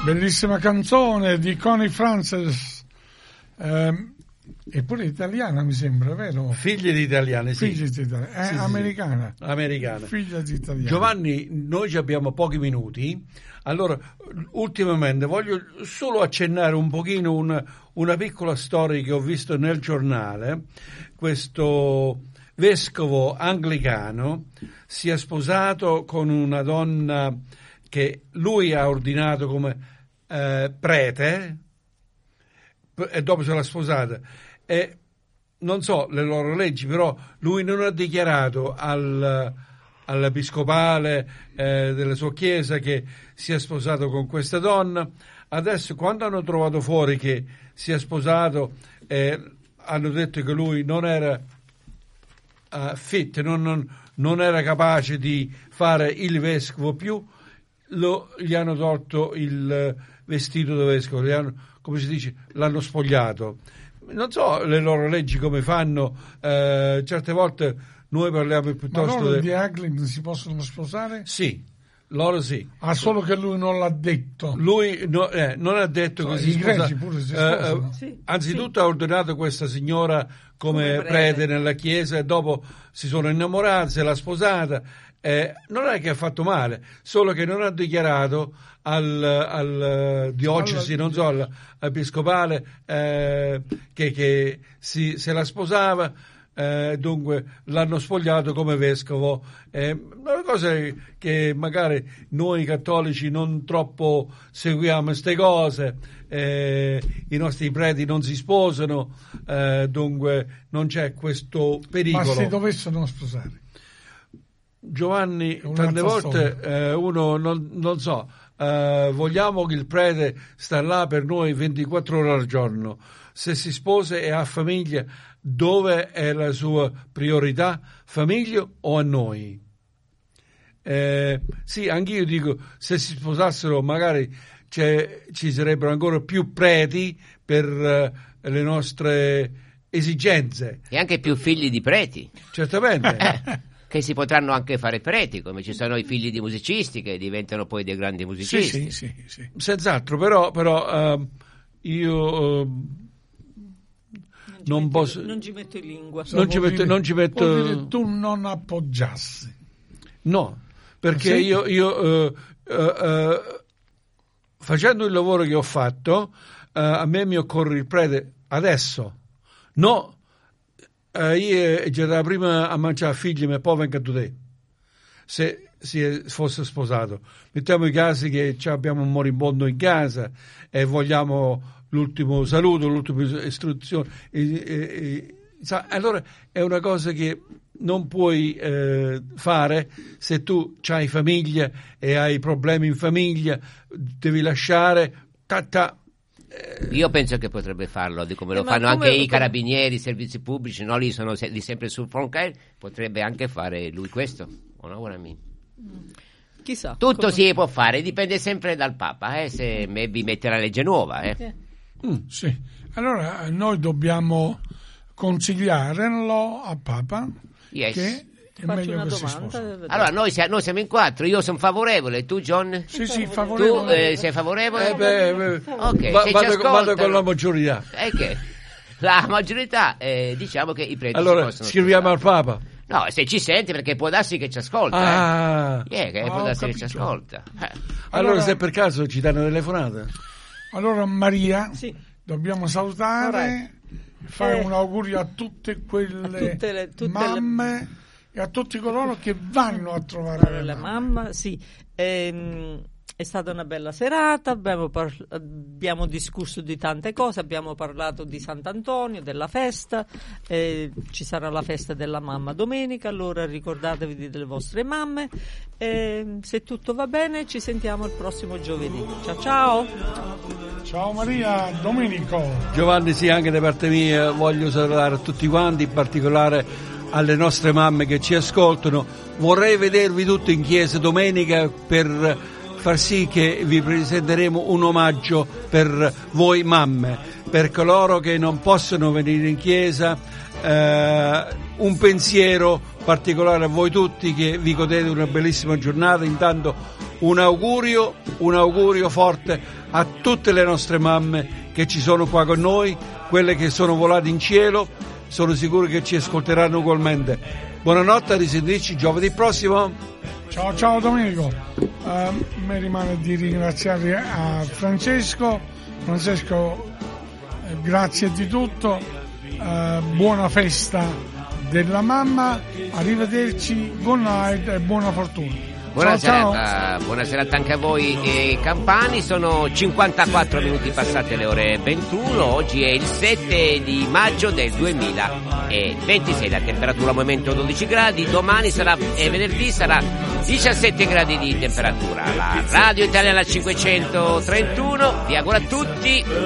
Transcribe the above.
Bellissima canzone di Connie Francis, eppure italiana mi sembra, vero? Figlia di italiani, sì. Figlia di italiani, Sì, americana. sì. Americana. Figlia di italiani. Giovanni, noi ci abbiamo pochi minuti, allora ultimamente voglio solo accennare un pochino una piccola storia che ho visto nel giornale. Questo vescovo anglicano si è sposato con una donna che lui ha ordinato come prete, e dopo se l'ha sposata, e non so le loro leggi, però lui non ha dichiarato all'episcopale della sua chiesa che si è sposato con questa donna. Adesso, quando hanno trovato fuori che si è sposato, hanno detto che lui non era fit, non era capace di fare il vescovo più, gli hanno tolto il vestito da vescovo, come si dice, l'hanno spogliato. Non so le loro leggi come fanno, certe volte noi parliamo piuttosto. Ma loro di Anglican si possono sposare? Sì, loro sì. Solo che lui non l'ha detto. Lui non ha detto che si greci pure si sposano. Anzitutto ha ordinato questa signora come prete nella chiesa, e dopo si sono innamorati, se l'ha sposata. Non è che ha fatto male, solo che non ha dichiarato al diocesi, non so, all'episcopale che se la sposava, dunque l'hanno spogliato come vescovo. Una cosa che magari noi cattolici non troppo seguiamo queste cose, i nostri preti non si sposano, dunque non c'è questo pericolo. Ma se dovessero sposare? Giovanni, tante volte uno non so, vogliamo che il prete sta là per noi 24 ore al giorno. Se si sposa e ha famiglia, dove è la sua priorità? Famiglia o a noi? Sì, anch'io dico, se si sposassero magari ci sarebbero ancora più preti per le nostre esigenze. E anche più figli di preti. Certamente. Che si potranno anche fare preti, come ci sono i figli di musicisti che diventano poi dei grandi musicisti. Sì. Senz'altro, però io non posso. Non ci metto in lingua. Non ci metto. Vuol dire tu non appoggiassi. No, perché io facendo il lavoro che ho fatto, a me mi occorre il prete adesso. No. Io già prima a mangiare figli, ma poi venga tu te. Se si fosse sposato, mettiamo i casi che abbiamo un moribondo in casa e vogliamo l'ultimo saluto, l'ultima istruzione, allora è una cosa che non puoi fare se tu hai famiglia e hai problemi in famiglia, devi lasciare Io penso che potrebbe farlo, come lo fanno anche i carabinieri, i servizi pubblici, no? Lì sono di sempre sul frontiere, potrebbe anche fare lui questo, o no? Chissà. Tutto si può fare, dipende sempre dal Papa, se vi mette la legge nuova. Sì, allora noi dobbiamo consigliarlo a Papa che è meglio che si sposi. Allora noi siamo in 4, io sono favorevole, tu John? Sì, favorevole. Tu sei favorevole? Ok, vado con la maggiorità. La maggiorità, diciamo che i preti allora si possono scriviamo al Papa. No, se ci sente, perché può darsi che ci ascolta. Può darsi che ci ascolta. Allora se per caso ci danno telefonate. Allora Maria, dobbiamo salutare, fare un augurio a tutte quelle mamme e a tutti coloro che vanno a trovare la mamma. Sì, è stata una bella serata, abbiamo discusso di tante cose, abbiamo parlato di Sant'Antonio, della festa, ci sarà la festa della mamma domenica, allora ricordatevi delle vostre mamme, se tutto va bene ci sentiamo il prossimo giovedì. Ciao Maria, Domenico. Giovanni, sì, anche da parte mia voglio salutare tutti quanti, in particolare alle nostre mamme che ci ascoltano. Vorrei vedervi tutti in chiesa domenica per far sì che vi presenteremo un omaggio per voi mamme, per coloro che non possono venire in chiesa, un pensiero particolare a voi tutti che vi godete una bellissima giornata. Intanto un augurio forte a tutte le nostre mamme che ci sono qua con noi, quelle che sono volate in cielo, sono sicuro che ci ascolteranno ugualmente. Buonanotte, a risentirci giovedì prossimo. Ciao Domenico. Mi rimane di ringraziare a Francesco, grazie di tutto, buona festa della mamma, arrivederci, good night e buona fortuna. Buona serata anche a voi campani. Sono 54 minuti passate le ore 21. Oggi è il 7 di maggio del 2026. La temperatura al momento 12 gradi. Domani venerdì sarà 17 gradi di temperatura. La Radio Italiana 531 vi augura a tutti